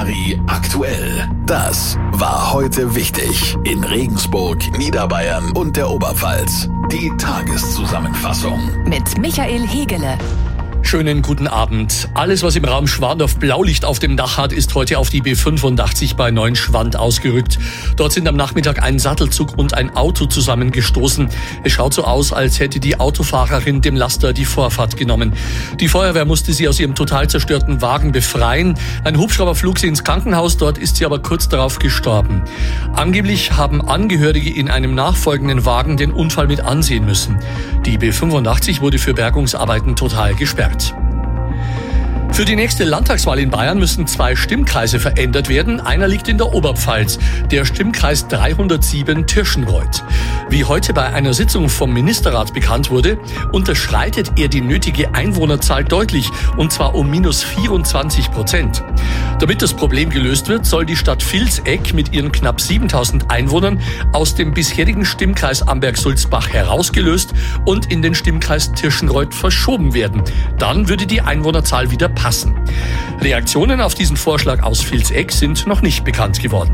Charivari aktuell. Das war heute wichtig in Regensburg, Niederbayern und der Oberpfalz. Die Tageszusammenfassung mit Michael Hegele. Schönen guten Abend. Alles, was im Raum Schwandorf Blaulicht auf dem Dach hat, ist heute auf die B85 bei Neuenschwand ausgerückt. Dort sind am Nachmittag ein Sattelzug und ein Auto zusammengestoßen. Es schaut so aus, als hätte die Autofahrerin dem Laster die Vorfahrt genommen. Die Feuerwehr musste sie aus ihrem total zerstörten Wagen befreien. Ein Hubschrauber flog sie ins Krankenhaus, dort ist sie aber kurz darauf gestorben. Angeblich haben Angehörige in einem nachfolgenden Wagen den Unfall mit ansehen müssen. Die B85 wurde für Bergungsarbeiten total gesperrt. Für die nächste Landtagswahl in Bayern müssen 2 Stimmkreise verändert werden. Einer liegt in der Oberpfalz, der Stimmkreis 307 Tirschenreuth. Wie heute bei einer Sitzung vom Ministerrat bekannt wurde, unterschreitet er die nötige Einwohnerzahl deutlich, und zwar um -24%. Damit das Problem gelöst wird, soll die Stadt Vilseck mit ihren knapp 7000 Einwohnern aus dem bisherigen Stimmkreis Amberg-Sulzbach herausgelöst und in den Stimmkreis Tirschenreuth verschoben werden. Dann würde die Einwohnerzahl wieder passen. Reaktionen auf diesen Vorschlag aus Vilseck sind noch nicht bekannt geworden.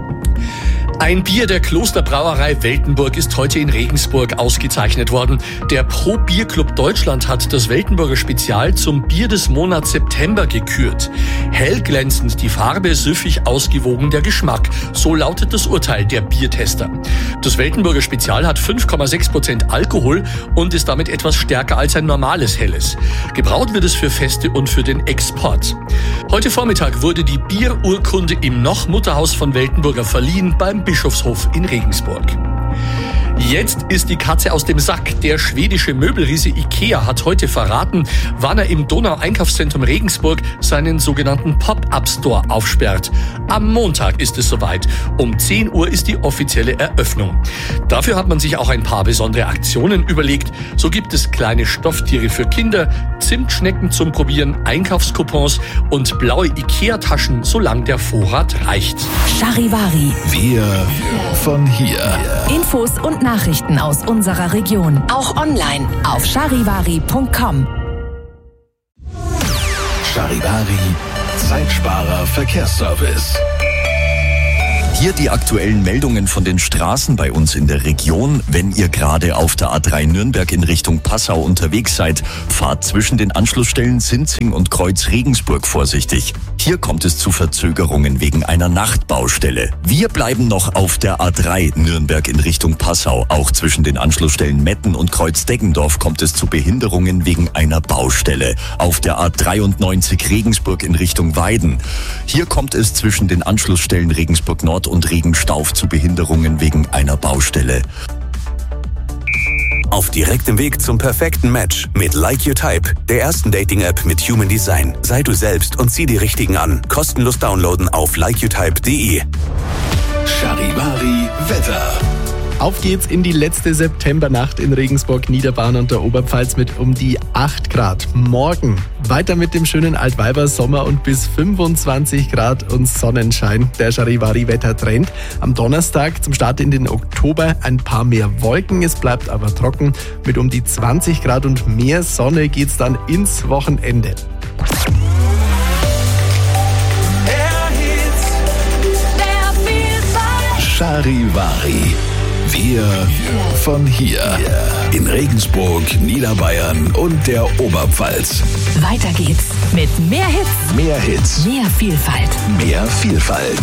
Ein Bier der Klosterbrauerei Weltenburg ist heute in Regensburg ausgezeichnet worden. Der Pro Bier Club Deutschland hat das Weltenburger Spezial zum Bier des Monats September gekürt. Hellglänzend die Farbe, süffig ausgewogen der Geschmack. So lautet das Urteil der Biertester. Das Weltenburger Spezial hat 5,6% Alkohol und ist damit etwas stärker als ein normales Helles. Gebraut wird es für Feste und für den Export. Heute Vormittag wurde die Bierurkunde im Noch-Mutterhaus von Weltenburger verliehen beim Bischofshof in Regensburg. Jetzt ist die Katze aus dem Sack. Der schwedische Möbelriese IKEA hat heute verraten, wann er im Donau-Einkaufszentrum Regensburg seinen sogenannten Pop-Up-Store aufsperrt. Am Montag ist es soweit. Um 10 Uhr ist die offizielle Eröffnung. Dafür hat man sich auch ein paar besondere Aktionen überlegt. So gibt es kleine Stofftiere für Kinder, Zimtschnecken zum Probieren, Einkaufscoupons und blaue IKEA-Taschen, solange der Vorrat reicht. Charivari. Wir von hier. Infos und Nachrichten aus unserer Region. Auch online auf charivari.com. Charivari, Zeitsparer Verkehrsservice. Hier die aktuellen Meldungen von den Straßen bei uns in der Region. Wenn ihr gerade auf der A3 Nürnberg in Richtung Passau unterwegs seid, fahrt zwischen den Anschlussstellen Sinzing und Kreuz Regensburg vorsichtig. Hier kommt es zu Verzögerungen wegen einer Nachtbaustelle. Wir bleiben noch auf der A3 Nürnberg in Richtung Passau. Auch zwischen den Anschlussstellen Metten und Kreuz Deggendorf kommt es zu Behinderungen wegen einer Baustelle. Auf der A93 Regensburg in Richtung Weiden. Hier kommt es zwischen den Anschlussstellen Regensburg Nord und Regenstauf zu Behinderungen wegen einer Baustelle. Auf direktem Weg zum perfekten Match mit Like Your Type, der ersten Dating-App mit Human Design. Sei du selbst und zieh die Richtigen an. Kostenlos downloaden auf likeyourtype.de. Charivari Wetter. Auf geht's in die letzte Septembernacht in Regensburg, Niederbayern und der Oberpfalz mit um die 8 Grad. Morgen weiter mit dem schönen Altweiber-Sommer und bis 25 Grad und Sonnenschein. Der Charivari-Wettertrend. Am Donnerstag zum Start in den Oktober ein paar mehr Wolken. Es bleibt aber trocken. Mit um die 20 Grad und mehr Sonne geht's dann ins Wochenende. Charivari. Wir von hier. In Regensburg, Niederbayern und der Oberpfalz. Weiter geht's mit mehr Hits, Mehr Hits. mehr Vielfalt. Mehr Vielfalt.